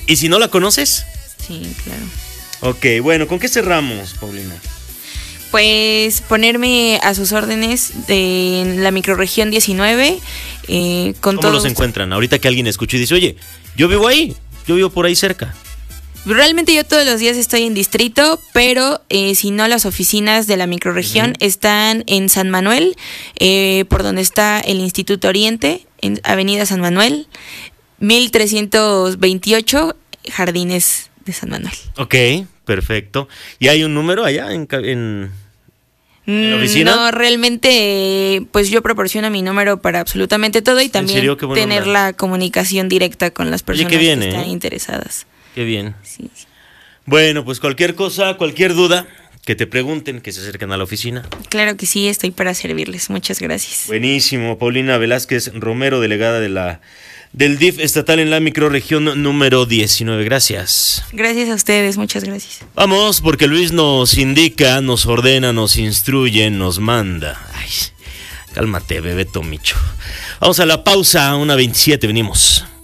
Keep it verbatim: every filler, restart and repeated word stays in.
¿Y si no la conoces? Sí, claro. Ok, bueno, ¿con qué cerramos, Paulina? Pues ponerme a sus órdenes de en la microrregión diecinueve. Eh, con ¿Cómo todos... los encuentran? Ahorita que alguien escuchó y dice, oye, yo vivo ahí, yo vivo por ahí cerca. Realmente yo todos los días estoy en distrito, pero eh, si no, las oficinas de la microrregión uh-huh. están en San Manuel, eh, por donde está el Instituto Oriente, en Avenida San Manuel, mil trescientos veintiocho, Jardines de San Manuel. Ok, perfecto. ¿Y hay un número allá en, en, en la oficina? No, realmente, pues yo proporciono mi número para absolutamente todo y también tener nombre. La comunicación directa con las personas Oye, bien, que están ¿eh? interesadas. Qué bien. Sí, sí. Bueno, pues cualquier cosa, cualquier duda, que te pregunten, que se acerquen a la oficina. Claro que sí, estoy para servirles. Muchas gracias. Buenísimo. Paulina Velázquez Romero, delegada de la del D I F estatal en la microrregión número diecinueve. Gracias. Gracias a ustedes, muchas gracias. Vamos, porque Luis nos indica, nos ordena, nos instruye, nos manda. Ay, cálmate, Bebeto Micho. Vamos a la pausa, una veintisiete, venimos.